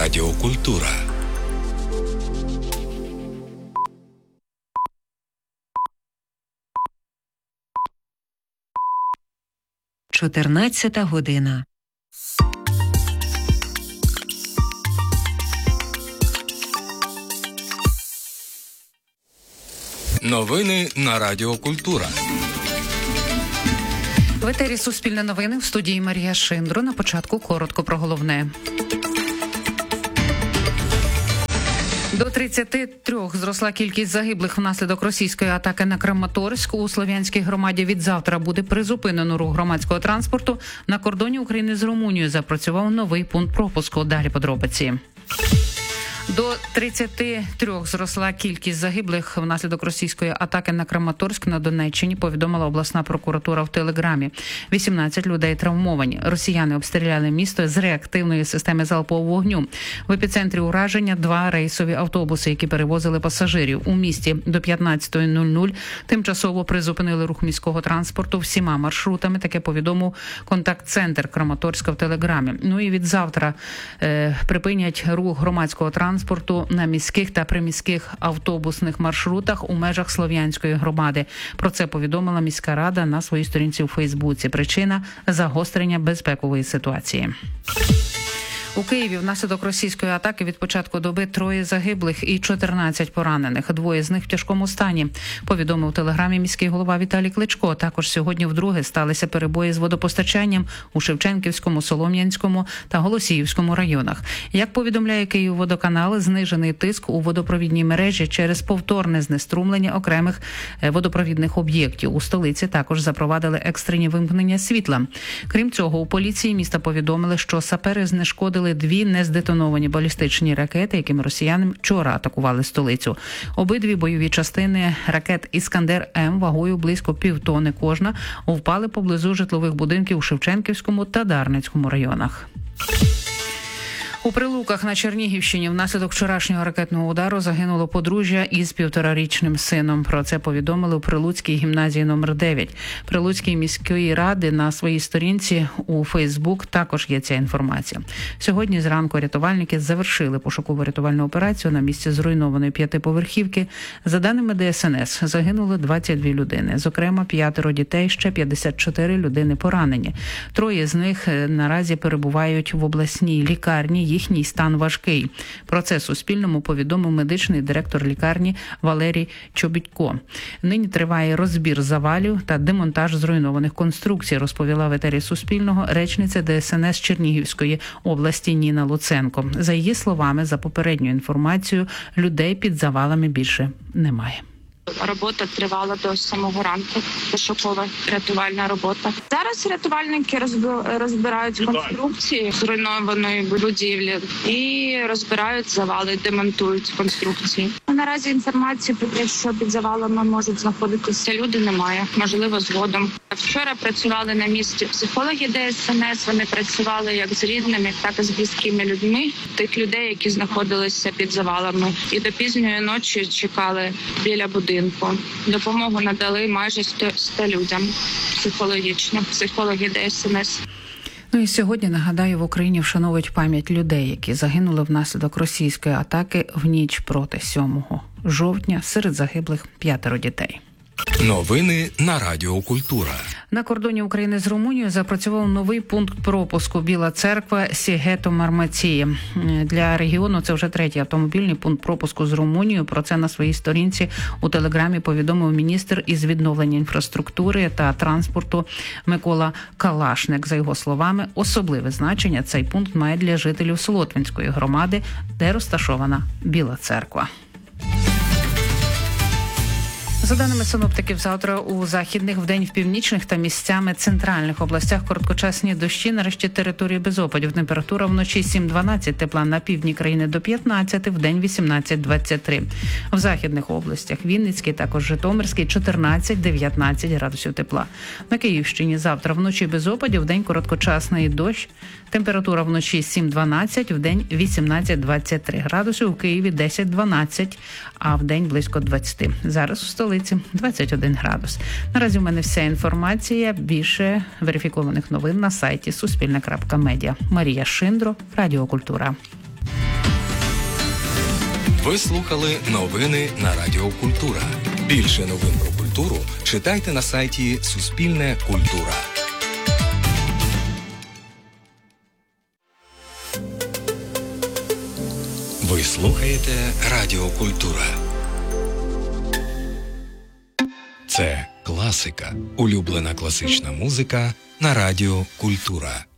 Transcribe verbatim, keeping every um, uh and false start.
Радіо Культура. чотирнадцята година. Новини на Радіо Культура. В етері Суспільне новини, в студії Марія Шиндро. На початку коротко про головне. До тридцяти трьох зросла кількість загиблих внаслідок російської атаки на Краматорськ. У Слов'янській громаді відзавтра буде призупинено рух громадського транспорту. На кордоні України з Румунією запрацював новий пункт пропуску. Далі подробиці. До тридцяти трьох зросла кількість загиблих внаслідок російської атаки на Краматорськ на Донеччині, повідомила обласна прокуратура в Телеграмі. вісімнадцять людей травмовані. Росіяни обстріляли місто з реактивної системи залпового вогню. В епіцентрі ураження два рейсові автобуси, які перевозили пасажирів. У місті до п'ятнадцятої нуль нуль тимчасово призупинили рух міського транспорту всіма маршрутами. Таке повідомив контакт-центр Краматорська в Телеграмі. Ну і від завтра е, припинять рух громадського транспорту транспорту на міських та приміських автобусних маршрутах у межах Слов'янської громади. Про це повідомила міська рада на своїй сторінці у Фейсбуці. Причина – загострення безпекової ситуації. У Києві внаслідок російської атаки від початку доби троє загиблих і чотирнадцять поранених. Двоє з них в тяжкому стані, повідомив у Телеграмі міський голова Віталій Кличко. Також сьогодні вдруге сталися перебої з водопостачанням у Шевченківському, Солом'янському та Голосіївському районах. Як повідомляє Київводоканал, знижений тиск у водопровідній мережі через повторне знеструмлення окремих водопровідних об'єктів. У столиці також запровадили екстрені вимкнення світла. Крім цього, у поліції міста повідомили, що сапери знешкодили дві нездетоновані балістичні ракети, якими росіяни вчора атакували столицю. Обидві бойові частини ракет «Іскандер-М» вагою близько півтони кожна впали поблизу житлових будинків у Шевченківському та Дарницькому районах. У Прилуках на Чернігівщині внаслідок вчорашнього ракетного удару загинуло подружжя із півторарічним сином. Про це повідомили у Прилуцькій гімназії номер дев'ять. Прилуцькій міської ради на своїй сторінці у Фейсбук також є ця інформація. Сьогодні зранку рятувальники завершили пошукову рятувальну операцію на місці зруйнованої п'ятиповерхівки. За даними Де Ес Ен Ес, загинули двадцять дві людини. Зокрема, п'ятеро дітей, ще п'ятдесят чотири людини поранені. Троє з них наразі перебувають в обласній лікарні. Їхній стан важкий. Про це Суспільному повідомив медичний директор лікарні Валерій Чобітько. Нині триває розбір завалів та демонтаж зруйнованих конструкцій, розповіла в етері Суспільного речниця Де Ес Ен Ес Чернігівської області Ніна Луценко. За її словами, за попередньою інформацією, людей під завалами більше немає. Робота тривала до самого ранку, пошукова рятувальна робота. Зараз рятувальники розбирають конструкції зруйнованої будівлі і розбирають завали, демонтують конструкції. Наразі інформації про те, що під завалами можуть знаходитися люди, немає. Можливо, згодом. Вчора працювали на місці психологи Де Ес Ен Ес. Вони працювали як з рідними, так і з близькими людьми. Тих людей, які знаходилися під завалами. І до пізньої ночі чекали біля будинку. Допомогу надали майже сто людям психологічно, психологи Де Ес Ен Ес. Ну і сьогодні, нагадаю, в Україні вшановують пам'ять людей, які загинули внаслідок російської атаки в ніч проти сьомого жовтня. Серед загиблих п'ятеро дітей. Новини на Радіо Культура. На кордоні України з Румунією запрацював новий пункт пропуску Біла Церква Сігето-Мармація. Для регіону це вже третій автомобільний пункт пропуску з Румунією. Про це на своїй сторінці у Телеграмі повідомив міністр із відновлення інфраструктури та транспорту Микола Калашник. За його словами, особливе значення цей пункт має для жителів Солотвинської громади, де розташована Біла Церква. За даними синоптиків, завтра у західних, вдень в північних та місцями центральних областях короткочасні дощі, нарешті території без опадів. Температура вночі сім-дванадцять, тепла на півдні країни до п'ятнадцяти, вдень вісімнадцять-двадцять три. В західних областях Вінницький, також Житомирський, чотирнадцять-дев'ятнадцять градусів тепла. На Київщині завтра вночі без опадів, вдень короткочасний дощ. Температура вночі сім-дванадцять, вдень вісімнадцять-двадцять три градусів. У Києві десять-дванадцять, а вдень близько двадцять. Зараз у столиці двадцять один градус. Наразі у мене вся інформація. Більше верифікованих новин на сайті суспільне крапка медіа. Марія Шиндро, Радіо Культура. Ви слухали новини на Радіо Культура. Більше новин про культуру читайте на сайті Суспільне Культура. Ви слухаєте Радіо Культура. Це класика. Улюблена класична музика на Радіо Культура.